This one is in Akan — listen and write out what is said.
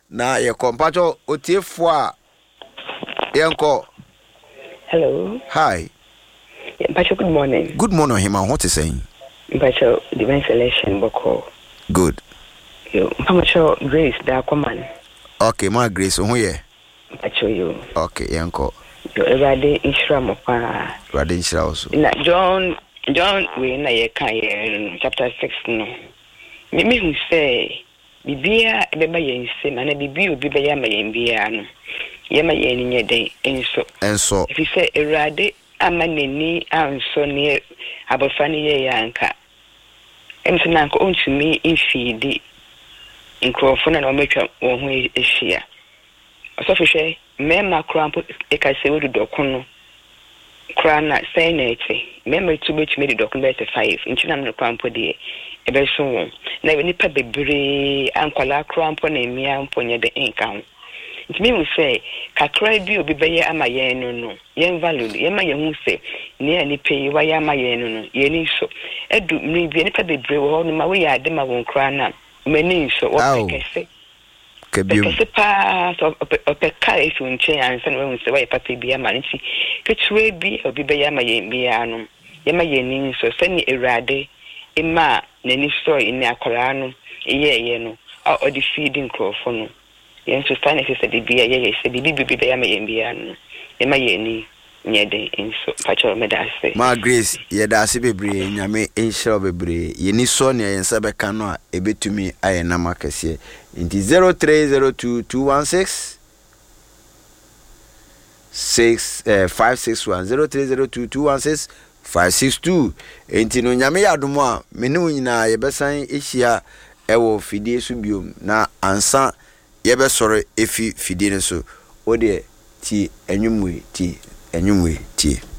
na ye kompacho otiefo a yenko. Hello. Hi. Pacho, good morning. Good morning, Hima. What is saying? Pacho, divine selection boko. Good. Yo, Pacho, Grace da command. Okay, my Grace, who ye? Pacho you. Okay, yanko. Yo, everyday inshra mo pa. Radin shra also. Na John we na ye kan chapter 6 no. Me who say bibia beba ye nse na bibi obi be ya ma ye bia no. Ye ma ye ni den enso. If you say erade amaneni anso ne abofani ye yanka. Emse na nko ontumi infidi nkrofo na ometwa wo ho ehia. Osofihwe mema krampo ekase wodu dokono. Krana say nete. Mema tu betumi de dokono 5. Ntina no krampo de ebeso won. Na nipa bebre ankwala krampo na emia mponye de enka ho. Ntimi mu say kakra bi obi beye amaye no yen value yema ye hu say ne ani pay wa ya amaye no ye ni so edu mi bi nipa bebre wo no ma we ya de ma won kra na mani so wo pekese pekese pa so opeka ifu nche ansa no we say wa papa bi ama nti ketwe bi obi beye amaye bi anu yema ye ni so sani erade ema nani so ini akora no ye no o di feeding crofo no yen so stand if say bibia ye say bibi be ya me bia no e ma ye ni nyede enso pacho me da say ma Grace ye da se bebre nyame enhira bebre ye ni so ne yen se beka no a ebetumi aye na makase nti 0302216561 0302216562 enti no nyame yadomo a me ne nyina ye besan ehia ewo fidie so biom na ansa yebe sore efi fidie so ode ti enwumwe ti